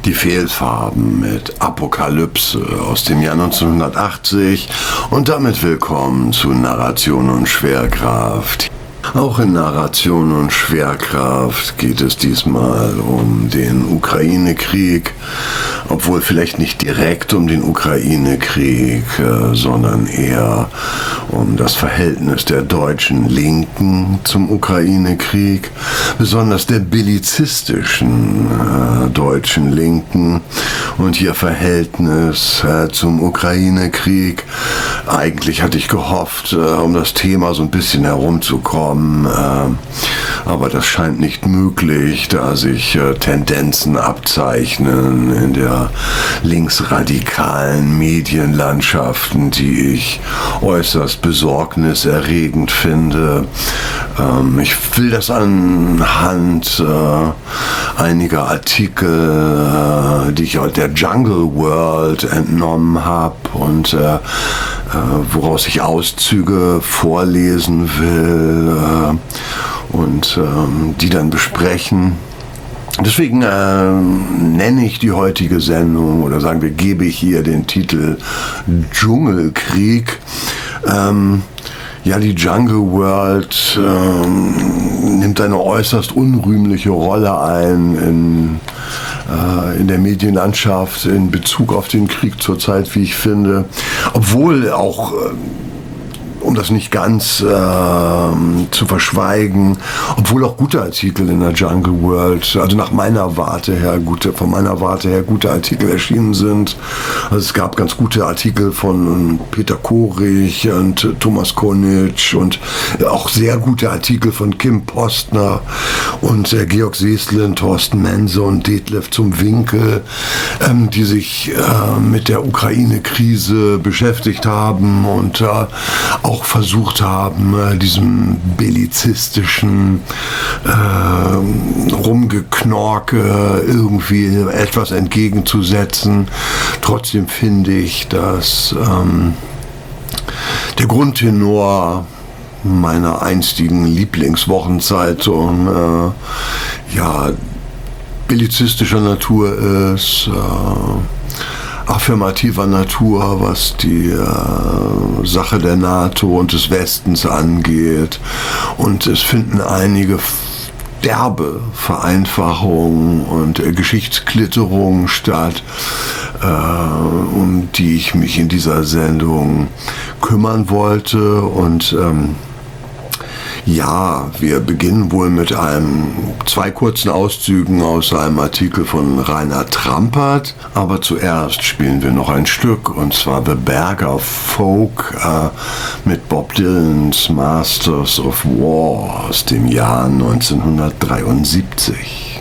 Die Fehlfarben mit Apokalypse aus dem Jahr 1980 und damit willkommen zu Narration und Schwerkraft. Auch in Narration und Schwerkraft geht es diesmal um den Ukraine-Krieg, obwohl vielleicht nicht direkt um den Ukraine-Krieg, sondern eher um das Verhältnis der deutschen Linken zum Ukraine-Krieg, besonders der bellizistischen deutschen Linken und ihr Verhältnis zum Ukraine-Krieg. Eigentlich hatte ich gehofft, um das Thema so ein bisschen herumzukommen, aber das scheint nicht möglich, da sich Tendenzen abzeichnen in der linksradikalen Medienlandschaften, die ich äußerst besorgniserregend finde. Ich will das anhand einiger Artikel, die ich aus der Jungle World entnommen habe und woraus ich Auszüge vorlesen will und die dann besprechen. Deswegen nenne ich die heutige Sendung, oder sagen wir, gebe ich hier den Titel Dschungelkrieg. Ja, die Jungle World nimmt eine äußerst unrühmliche Rolle ein in der Medienlandschaft in Bezug auf den Krieg zurzeit, wie ich finde. Obwohl auch, um das nicht ganz zu verschweigen, obwohl auch gute Artikel in der Jungle World, also von meiner Warte her gute Artikel erschienen sind. Also es gab ganz gute Artikel von Peter Korich und Thomas Konitsch und auch sehr gute Artikel von Kim Postner und Georg Seslin, Thorsten Mense und Detlef zum Winkel, die sich mit der Ukraine-Krise beschäftigt haben und auch versucht haben, diesem bellizistischen Rumgeknorke irgendwie etwas entgegenzusetzen. Trotzdem finde ich, dass der Grundtenor meiner einstigen Lieblingswochenzeitung bellizistischer Natur ist, affirmativer Natur, was die Sache der NATO und des Westens angeht. Und es finden einige derbe Vereinfachungen und Geschichtsklitterungen statt, um die ich mich in dieser Sendung kümmern wollte. Und ja, wir beginnen wohl mit zwei kurzen Auszügen aus einem Artikel von Rainer Trampert, aber zuerst spielen wir noch ein Stück, und zwar The Berger Folk mit Bob Dylans Masters of War aus dem Jahr 1973.